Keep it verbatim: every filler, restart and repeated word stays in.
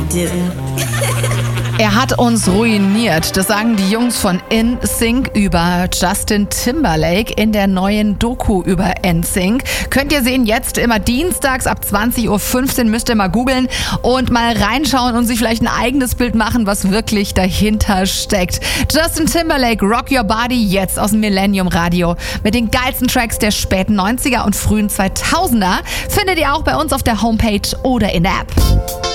do. Er hat uns ruiniert. Das sagen die Jungs von N Sync über Justin Timberlake in der neuen Doku über N Sync. Könnt ihr sehen, jetzt immer dienstags ab zwanzig Uhr fünfzehn, müsst ihr mal googeln und mal reinschauen und sich vielleicht ein eigenes Bild machen, was wirklich dahinter steckt. Justin Timberlake, Rock Your Body, jetzt aus dem Millennium Radio. Mit den geilsten Tracks der späten neunziger und frühen zweitausender findet ihr auch bei uns auf der Homepage oder in der App.